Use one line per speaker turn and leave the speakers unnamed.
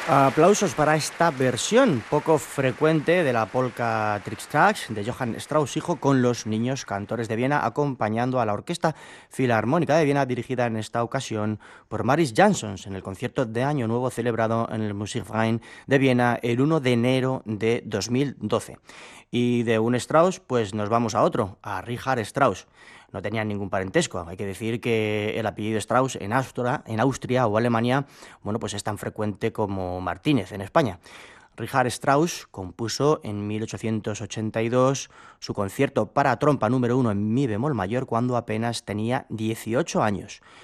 Aplausos para esta versión poco frecuente de la polka Trix-Trax de Johann Strauss hijo con los niños cantores de Viena acompañando a la Orquesta Filarmónica de Viena dirigida en esta ocasión por Maris Jansons en el concierto de Año Nuevo celebrado en el Musikverein de Viena el 1 de enero de 2012. Y de un Strauss pues nos vamos a otro, a Richard Strauss. No tenían ningún parentesco. Hay que decir que el apellido Strauss en Austria o Alemania, bueno, pues es tan frecuente como Martínez en España. Richard Strauss compuso en 1882 su concierto para trompa número 1 en mi bemol mayor cuando apenas tenía 18 años.